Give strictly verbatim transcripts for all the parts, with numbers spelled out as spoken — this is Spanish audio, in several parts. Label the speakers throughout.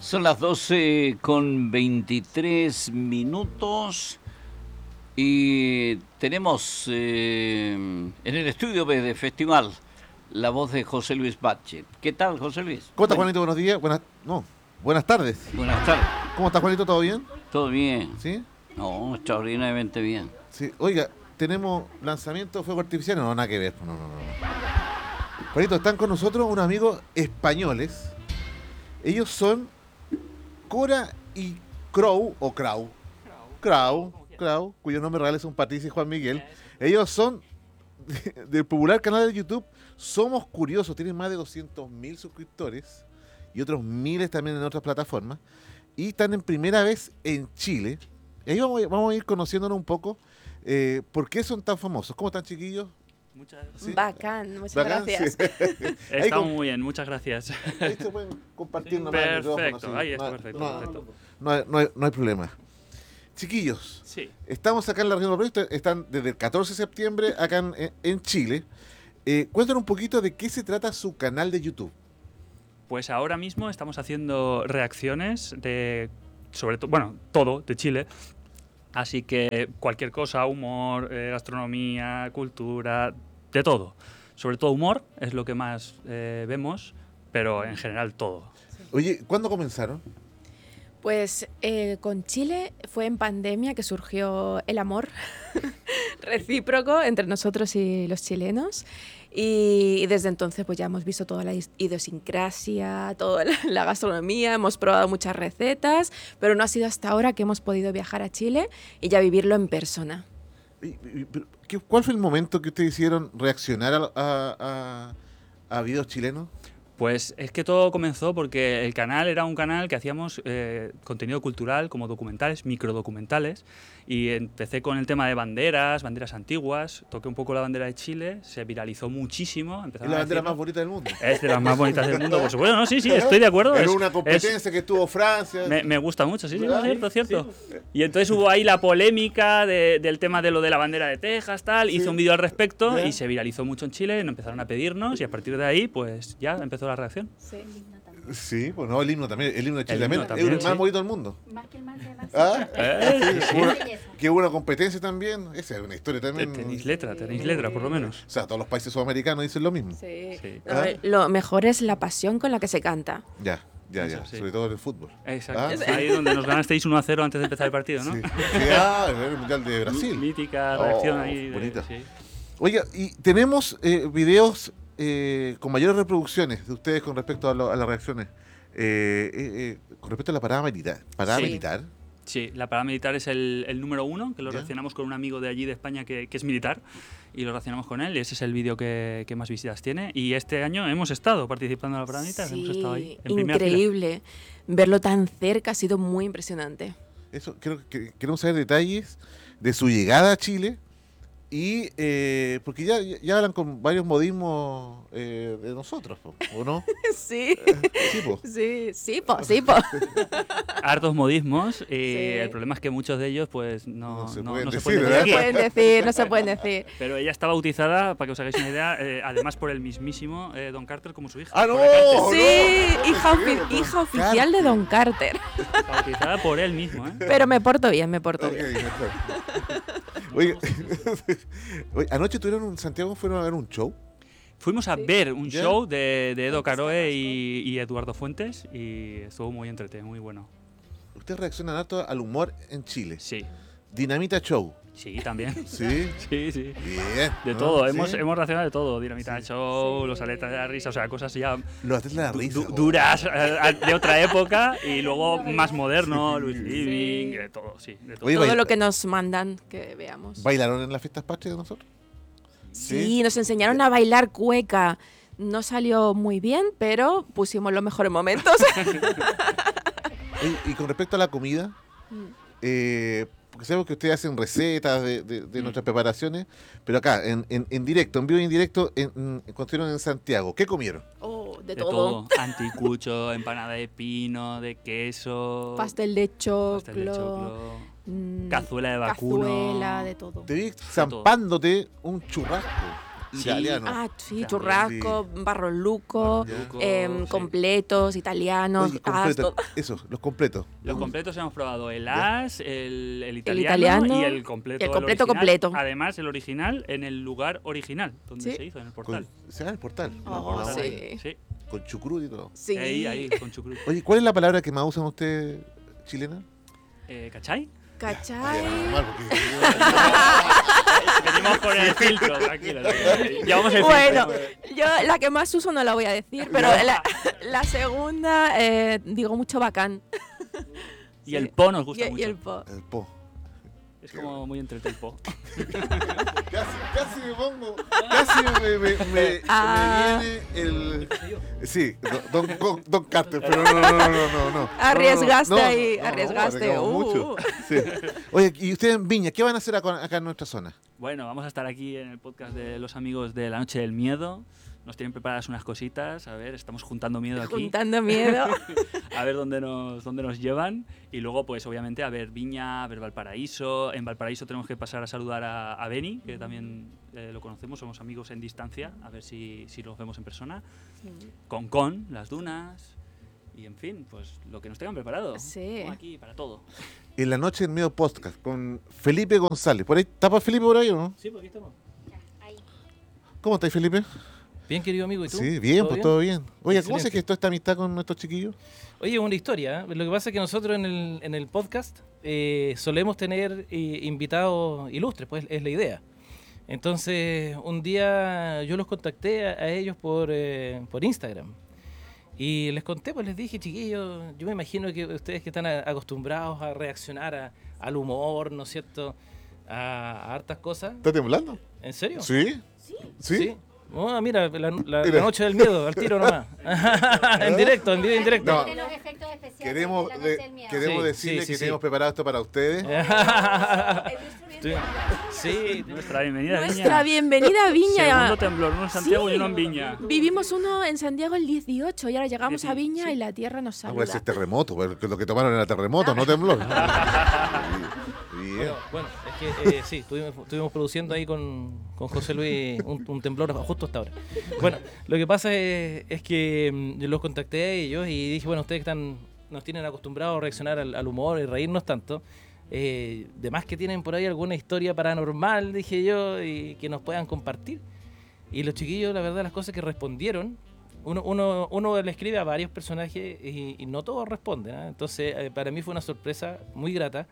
Speaker 1: Son las doce con veintitrés minutos y tenemos eh, en el estudio B de Festival la voz de José Luis Bachet. ¿Qué tal, José Luis?
Speaker 2: ¿Cómo estás, Juanito? Buenos días. Buenas, no, buenas tardes.
Speaker 1: Buenas tardes.
Speaker 2: ¿Cómo estás, Juanito? ¿Todo bien?
Speaker 1: Todo bien.
Speaker 2: ¿Sí?
Speaker 1: No, extraordinariamente bien.
Speaker 2: Sí. Oiga, tenemos lanzamiento de fuego artificial. No, nada que ver. No, no, no. Juanito, están con nosotros unos amigos españoles. Ellos son Cora y Crow, o Crow. Crow, Crow, cuyos nombres reales son Patricia y Juan Miguel. Ellos son de- del popular canal de YouTube Somos Curiosos. Tienen más de doscientos mil suscriptores y otros miles también en otras plataformas. Y están en primera vez en Chile. Y ahí vamos, a- vamos a ir conociéndonos un poco eh, por qué son tan famosos. ¿Cómo están, chiquillos?
Speaker 3: Muchas
Speaker 2: Sí.
Speaker 4: Bacán, muchas
Speaker 2: ¿Bacán?
Speaker 4: gracias.
Speaker 2: Sí. Ahí
Speaker 3: Estamos
Speaker 2: con-
Speaker 3: muy bien, muchas gracias.
Speaker 2: ahí se pueden compartir nomás el micrófono,
Speaker 3: Perfecto,
Speaker 2: sí.
Speaker 3: ahí está,
Speaker 2: No hay-
Speaker 3: perfecto,
Speaker 2: no,
Speaker 3: perfecto.
Speaker 2: No hay, no hay- no hay problema. Chiquillos,
Speaker 3: Sí,
Speaker 2: estamos acá en la región del proyecto, están desde el catorce de septiembre acá en, en Chile. Eh, cuéntanos un poquito de qué se trata su canal de YouTube.
Speaker 3: pues ahora mismo estamos haciendo reacciones de, sobre todo, bueno, todo de Chile. Así que cualquier cosa, humor, eh, gastronomía, cultura, de todo. Sobre todo humor es lo que más eh, vemos, pero en general todo.
Speaker 2: Oye, ¿cuándo comenzaron?
Speaker 4: Pues eh, con Chile fue en pandemia que surgió el amor recíproco entre nosotros y los chilenos. Y, y desde entonces pues ya hemos visto toda la is- idiosincrasia, toda la, la gastronomía, hemos probado muchas recetas, pero no ha sido hasta ahora que hemos podido viajar a Chile y ya vivirlo en persona.
Speaker 2: Y- y- pero, ¿qué- ¿Cuál fue el momento que ustedes hicieron reaccionar a, a, a, a videos chilenos?
Speaker 3: Pues es que todo comenzó porque el canal era un canal que hacíamos eh, contenido cultural como documentales, microdocumentales, y empecé con el tema de banderas, banderas antiguas, toqué un poco la bandera de Chile, se viralizó muchísimo.
Speaker 2: Es
Speaker 3: empezaron
Speaker 2: la
Speaker 3: a
Speaker 2: bandera
Speaker 3: decirlo.
Speaker 2: más bonita del mundo.
Speaker 3: Es de las más bonitas del mundo, por supuesto. No, sí, sí, estoy de acuerdo.
Speaker 2: Era
Speaker 3: es-
Speaker 2: una
Speaker 3: es-
Speaker 2: competencia que tuvo Francia.
Speaker 3: me, me gusta mucho, sí, sí,
Speaker 2: Ah,
Speaker 3: es cierto, es
Speaker 2: sí,
Speaker 3: cierto. Y entonces hubo ahí la polémica de- del tema de lo de la bandera de Texas, tal.
Speaker 2: Sí.
Speaker 3: Hice un vídeo al respecto
Speaker 2: Ya.
Speaker 3: y se viralizó mucho en Chile, nos empezaron a pedirnos y a partir de ahí, pues ya empezó la reacción.
Speaker 2: Sí, pues no, el himno también. El himno de Chile
Speaker 3: El himno
Speaker 2: también.
Speaker 3: también,
Speaker 2: Es el más
Speaker 3: sí.
Speaker 2: bonito del mundo.
Speaker 5: Más que el mar de Barcelona.
Speaker 2: Ah,
Speaker 3: Eh, sí, sí.
Speaker 2: Una-
Speaker 5: Belleza.
Speaker 2: que hubo una competencia también. Esa es una historia también.
Speaker 3: Tenéis letra, tenéis letra, por lo menos.
Speaker 2: O sea, todos los países sudamericanos dicen lo mismo.
Speaker 4: Sí.
Speaker 3: Sí.
Speaker 4: No,
Speaker 2: Ah.
Speaker 4: Lo mejor es la pasión con la que se canta.
Speaker 2: Ya, ya,
Speaker 3: Eso
Speaker 2: ya.
Speaker 3: sí.
Speaker 2: Sobre todo en el fútbol.
Speaker 3: Exacto.
Speaker 2: Ah,
Speaker 3: Ahí donde nos ganasteis uno a cero antes de empezar el partido, ¿no?
Speaker 2: Sí. Sí, ah, en el Mundial de Brasil.
Speaker 3: Mítica
Speaker 2: Oh,
Speaker 3: reacción ahí. de-
Speaker 2: bonita.
Speaker 3: sí.
Speaker 2: Oiga, y tenemos eh, videos eh, con mayores reproducciones de ustedes con respecto a, lo- a las reacciones. Eh, eh, eh, con respecto a la parada militar. Parada
Speaker 3: Sí.
Speaker 2: militar.
Speaker 3: Sí, la parada militar es el, el número uno, que lo
Speaker 2: Ya.
Speaker 3: relacionamos con un amigo de allí de España que, que es militar y lo relacionamos con él y ese es el vídeo que, que más visitas tiene. Y este año hemos estado participando en la parada militar, hemos estado ahí en primera fila.
Speaker 4: increíble. Verlo tan cerca ha sido muy impresionante.
Speaker 2: Eso, creo que queremos saber detalles de su llegada a Chile. Y eh, porque ya, ya ya hablan con varios modismos eh, de nosotros, po, ¿o no?
Speaker 4: Sí,
Speaker 2: Sí, po.
Speaker 4: sí, sí, po, sí, po.
Speaker 3: Hartos modismos y
Speaker 4: Sí.
Speaker 3: el problema es que muchos de ellos pues no,
Speaker 2: No se
Speaker 3: no-
Speaker 2: pueden
Speaker 3: no se
Speaker 2: decir,
Speaker 3: pueden
Speaker 2: ¿verdad?
Speaker 4: No se
Speaker 3: decir.
Speaker 4: pueden decir, no se pueden decir.
Speaker 3: Pero ella está bautizada, para que os hagáis una idea, eh, además por el mismísimo eh, Don Carter como su hija.
Speaker 2: ¡Ah, no!
Speaker 3: Por el Carter.
Speaker 2: ¡Oh,
Speaker 4: Sí,
Speaker 2: no!
Speaker 4: hija,
Speaker 2: No te
Speaker 4: ofi-
Speaker 2: creo,
Speaker 4: hija
Speaker 2: Don
Speaker 4: oficial de Don Carter.
Speaker 3: Bautizada por él mismo, ¿eh?
Speaker 4: Pero me porto bien, me porto
Speaker 2: Ok,
Speaker 4: bien.
Speaker 2: mejor. Oye, oye, anoche tuvieron en Santiago, fueron a ver un show.
Speaker 3: Fuimos a
Speaker 4: Sí.
Speaker 3: ver un
Speaker 2: ¿Ya?
Speaker 3: show de, de Edo Caroe y, y Eduardo Fuentes y estuvo muy entretenido, muy bueno.
Speaker 2: Ustedes reaccionan harto al humor en Chile.
Speaker 3: Sí,
Speaker 2: Dinamita Show.
Speaker 3: sí, también.
Speaker 2: Sí.
Speaker 3: Sí, sí.
Speaker 2: Bien.
Speaker 3: De
Speaker 2: ¿no?
Speaker 3: todo,
Speaker 2: Sí.
Speaker 3: hemos, hemos reaccionado de todo. Dinamita
Speaker 2: Sí.
Speaker 3: Show,
Speaker 4: Sí.
Speaker 3: los aletas de la risa, o sea, cosas ya
Speaker 2: Los atletas de la
Speaker 3: du-
Speaker 2: risa.
Speaker 3: du-
Speaker 2: oh.
Speaker 3: duras eh, de otra época y luego más moderno, Luis Living,
Speaker 4: Sí.
Speaker 3: de todo, sí, de todo.
Speaker 2: Oye,
Speaker 4: Todo
Speaker 2: baila-
Speaker 4: lo que nos mandan que veamos.
Speaker 2: ¿Bailaron en las fiestas patrias de nosotros?
Speaker 4: Sí, nos enseñaron a bailar cueca. No salió muy bien, pero pusimos los mejores momentos.
Speaker 2: Oye, y con respecto a la comida, eh, porque sabemos que ustedes hacen recetas de, de- de
Speaker 3: Mm.
Speaker 2: nuestras preparaciones, pero acá, en, en, en directo, en vivo y en directo, en, en, cuando estuvieron en Santiago, ¿qué comieron?
Speaker 4: Oh, de,
Speaker 3: De
Speaker 4: todo.
Speaker 3: todo. Anticucho, empanada de pino, de queso,
Speaker 4: Pastel de choclo,
Speaker 3: pastel de choclo,
Speaker 4: mm,
Speaker 3: cazuela de vacuno.
Speaker 4: cazuela, de todo.
Speaker 2: Te vi zampándote un churrasco Italiano.
Speaker 4: Ah, sí,
Speaker 3: También,
Speaker 4: churrasco, barroluco,
Speaker 3: Barroluco,
Speaker 4: em,
Speaker 3: sí.
Speaker 4: completos, italianos,
Speaker 2: Oye,
Speaker 4: ah,
Speaker 2: completo,
Speaker 4: todo.
Speaker 2: eso, los completos.
Speaker 3: Los completos hemos probado el as, el, el, italiano,
Speaker 4: italiano
Speaker 3: y el completo.
Speaker 4: y el completo
Speaker 3: original.
Speaker 4: completo.
Speaker 3: Además, el original en el lugar original, donde
Speaker 4: Sí.
Speaker 3: se hizo, en el
Speaker 2: Con,
Speaker 3: portal.
Speaker 2: ¿se llama el portal?
Speaker 4: Oh,
Speaker 2: Me acordaba.
Speaker 4: sí.
Speaker 3: Sí,
Speaker 2: Con chucrut y todo.
Speaker 4: Sí.
Speaker 3: ahí, ahí, con chucrut.
Speaker 2: Oye, ¿cuál es la palabra que más usan ustedes, chilena?
Speaker 3: Eh, ¿Cachai?
Speaker 4: ¿Cachai?
Speaker 2: Normal, porque-
Speaker 3: Venimos con el filtro, tranquilo. Llevamos el
Speaker 4: Bueno,
Speaker 3: filtro.
Speaker 4: yo la que más uso no la voy a decir, pero la, la segunda eh, digo mucho bacán.
Speaker 3: Y el po nos gusta
Speaker 4: Y, y
Speaker 3: mucho.
Speaker 4: el po.
Speaker 2: El po.
Speaker 3: Es como muy entre el po.
Speaker 2: Casi, casi me pongo. Casi me, me, me,
Speaker 4: Ah.
Speaker 2: me viene el. Sí, Don, don, don Carter, pero no, no, no, no, no. no.
Speaker 4: Arriesgaste
Speaker 2: No, no,
Speaker 4: ahí,
Speaker 2: no, no,
Speaker 4: arriesgaste.
Speaker 2: arriesgamos
Speaker 4: Uh.
Speaker 2: mucho. Sí. Oye, y ustedes en Viña, ¿qué van a hacer acá, acá en nuestra zona?
Speaker 3: Bueno, vamos a estar aquí en el podcast de los amigos de La Noche del Miedo. Nos tienen preparadas unas cositas. A ver, estamos juntando miedo aquí.
Speaker 4: Juntando miedo.
Speaker 3: A ver dónde nos, dónde nos llevan. Y luego, pues obviamente, a ver Viña, a ver Valparaíso. En Valparaíso tenemos que pasar a saludar a, a Beni, que también eh, lo conocemos, somos amigos en distancia. A ver si, si los vemos en persona. Concón, las dunas. Y en fin, pues lo que nos tengan preparado.
Speaker 4: Sí.
Speaker 3: Estamos aquí para todo.
Speaker 2: En la noche en medio podcast con Felipe González. ¿Por ahí tapa Felipe por ahí o no?
Speaker 3: Sí, pues aquí estamos.
Speaker 2: ¿Cómo estáis, Felipe?
Speaker 5: Bien, querido amigo, ¿y tú?
Speaker 2: Sí, bien, pues todo bien. Oye, ¿cómo se
Speaker 5: Excelente.
Speaker 2: gestó esta amistad con nuestros chiquillos?
Speaker 5: Oye, una historia. ¿eh? Lo que pasa es que nosotros en el, en el podcast eh, solemos tener eh, invitados ilustres, pues es la idea. Entonces, un día yo los contacté a, a ellos por, eh, por Instagram. Y les conté, pues les dije, chiquillos, yo me imagino que ustedes que están a- acostumbrados a reaccionar a- al humor, ¿no es cierto? A, a hartas cosas.
Speaker 2: ¿Está temblando?
Speaker 5: ¿En serio?
Speaker 2: ¿Sí? ¿Sí? ¿Sí?
Speaker 5: Oh, mira, la, la- la
Speaker 2: Mira.
Speaker 5: noche del miedo, al tiro nomás. en directo, en vivo y en directo.
Speaker 2: No.
Speaker 6: De los efectos especiales
Speaker 2: Queremos,
Speaker 6: de la noche
Speaker 2: de-
Speaker 6: del miedo.
Speaker 2: queremos
Speaker 5: Sí,
Speaker 2: decirle
Speaker 5: sí, sí,
Speaker 2: que
Speaker 5: sí.
Speaker 2: tenemos preparado esto para ustedes.
Speaker 5: Sí, sí,
Speaker 3: Nuestra bienvenida a
Speaker 4: Nuestra
Speaker 3: Viña.
Speaker 4: bienvenida a Viña.
Speaker 3: Segundo temblor, uno en Santiago
Speaker 4: Sí.
Speaker 3: y uno en Viña.
Speaker 4: Vivimos uno en Santiago el dieciocho y ahora llegamos a Viña
Speaker 3: Sí.
Speaker 4: y la tierra nos
Speaker 2: Ah, pues
Speaker 4: saluda.
Speaker 2: es terremoto, porque lo que tomaron era terremoto, no temblor. Bien.
Speaker 5: Bueno, bueno, es que eh, sí, estuvimos, estuvimos produciendo ahí con, con José Luis un, un temblor justo hasta ahora. Bueno, lo que pasa es, es que mm, yo los contacté a ellos y dije, bueno, ustedes que están, nos tienen acostumbrados a reaccionar al, al humor y reírnos tanto, eh, de más que tienen por ahí alguna historia paranormal, dije yo, y que nos puedan compartir. Y los chiquillos, la verdad, las cosas que respondieron, uno, uno, uno le escribe a varios personajes y, y no todos responden, ¿ah? Entonces, eh, para mí fue una sorpresa muy grata.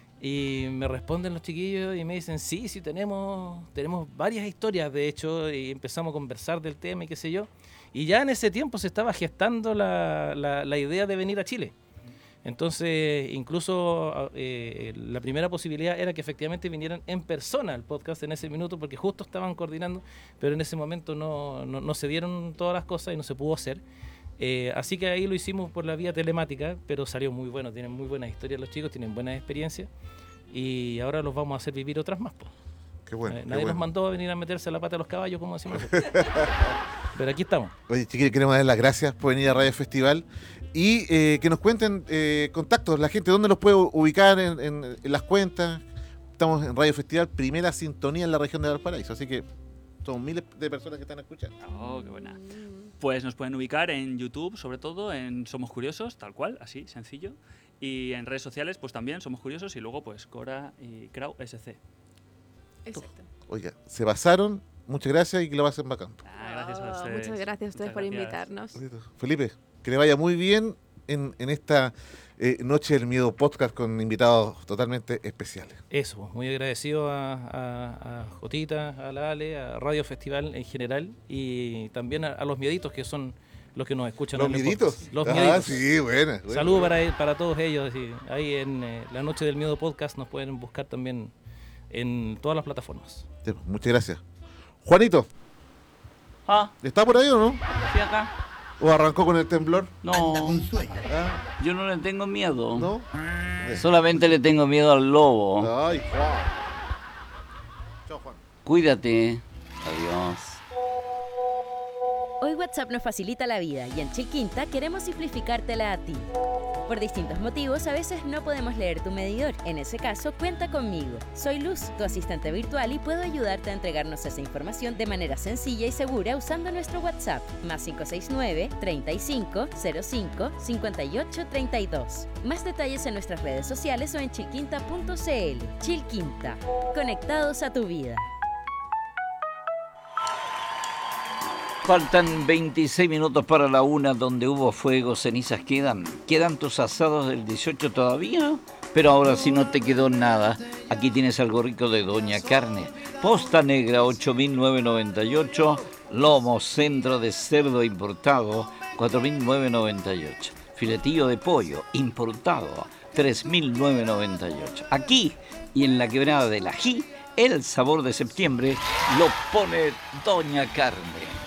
Speaker 5: Y me responden los chiquillos y me dicen, sí, sí, tenemos, tenemos varias historias, de hecho, y empezamos a conversar del tema y qué sé yo. Y ya en ese tiempo se estaba gestando la, la, la idea de venir a Chile. Entonces, incluso eh, la primera posibilidad era que efectivamente vinieran en persona al podcast en ese minuto, porque justo estaban coordinando, pero en ese momento no, no, no se dieron todas las cosas y no se pudo hacer. Eh, así que ahí lo hicimos por la vía telemática, pero salió muy bueno, tienen muy buenas historias los chicos, tienen buenas experiencias y ahora los vamos a hacer vivir otras más. Po.
Speaker 2: Qué bueno.
Speaker 5: Eh,
Speaker 2: qué
Speaker 5: nadie
Speaker 2: bueno.
Speaker 5: nos mandó a venir a meterse a la pata de los caballos, como decimos nosotros. Pero aquí estamos.
Speaker 2: Oye, chiquillos, queremos dar las gracias por venir a Radio Festival y eh, que nos cuenten eh, contactos, la gente, dónde los puede ubicar en, en- en las cuentas. Estamos en Radio Festival, primera sintonía en la región de Valparaíso, así que son miles de personas que están escuchando.
Speaker 3: Oh, qué buena. Pues nos pueden ubicar en YouTube, sobre todo, en Somos Curiosos, tal cual, así, sencillo. Y en redes sociales, pues también Somos Curiosos y luego, pues, Cora y Krau S C.
Speaker 4: Exacto.
Speaker 2: Oiga, se pasaron, muchas gracias y que lo pasen bacán.
Speaker 3: Ah, gracias a
Speaker 4: Oh,
Speaker 3: ustedes.
Speaker 4: muchas gracias a ustedes
Speaker 3: Muchas
Speaker 4: por
Speaker 3: gracias.
Speaker 4: invitarnos.
Speaker 2: Felipe, que le vaya muy bien en, en esta eh, Noche del Miedo podcast con invitados totalmente especiales.
Speaker 5: Eso, muy agradecido a, a, a Jotita, a la Ale, a Radio Festival en general y también a, a los mieditos que son los que nos escuchan.
Speaker 2: ¿Los
Speaker 5: en el
Speaker 2: mieditos?
Speaker 5: podcast. Los
Speaker 2: ah,
Speaker 5: mieditos.
Speaker 2: sí, buena. buena.
Speaker 5: Saludos para, para todos ellos. Y ahí en eh, La Noche del Miedo podcast nos pueden buscar también en todas las plataformas.
Speaker 2: Sí, muchas gracias. Juanito,
Speaker 1: Ah,
Speaker 2: ¿está por ahí o no?
Speaker 1: sí, acá.
Speaker 2: ¿O arrancó con el temblor?
Speaker 1: No,
Speaker 2: Ah,
Speaker 1: yo no le tengo miedo.
Speaker 2: ¿no?
Speaker 1: Solamente le tengo miedo al lobo.
Speaker 2: Ay, Juan. Chao, Juan.
Speaker 1: Cuídate. Adiós.
Speaker 7: Hoy WhatsApp nos facilita la vida y en Chilquinta queremos simplificártela a ti.
Speaker 6: Por distintos motivos, a veces no podemos leer tu medidor. En ese caso, cuenta conmigo. Soy Luz, tu asistente virtual, y puedo ayudarte a entregarnos esa información de manera sencilla y segura usando nuestro WhatsApp, más cinco seis nueve, treinta y cinco, cero cinco, cincuenta y ocho, treinta y dos. Más detalles en nuestras redes sociales o en chilquinta punto c l. Chilquinta, conectados a tu vida.
Speaker 1: Faltan veintiséis minutos para la una, donde hubo fuego, cenizas quedan. ¿Quedan tus asados del dieciocho todavía? Pero ahora sí no te quedó nada. Aquí tienes algo rico de Doña Carne. Posta negra, ocho mil novecientos noventa y ocho. Lomo centro de cerdo importado, cuatro mil novecientos noventa y ocho. Filetillo de pollo importado, tres mil novecientos noventa y ocho. Aquí y en la quebrada del Ají, el sabor de septiembre lo pone Doña Carne.